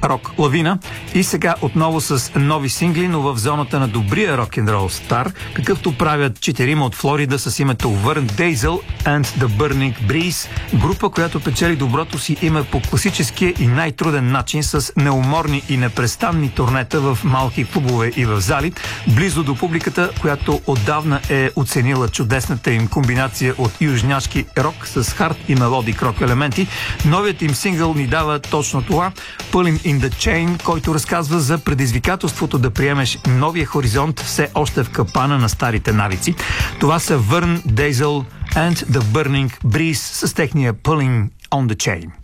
рок лавина и сега отново с нови сингли, но в зоната на добрия рок-н-рол стар, какъвто правят четирима от Флорида с името Vern Diesel and the Burning Breeze, група, която печели доброто си име по класическия и най-труден начин с неуморни и непрестанни турнета в малки клубове и в зали, близо до публиката, която отдавна е оценила чудесната им комбинация от южняшки рок с хард и мелодик рок елементи. Новият им сингъл ни дава точно това, Pulling in the Chain, който разказва за предизвикателството да приемеш новия хоризонт все още в капана на старите навици. Това са Vern Diesel and the Burning Breeze с техния Pulling on the Chain.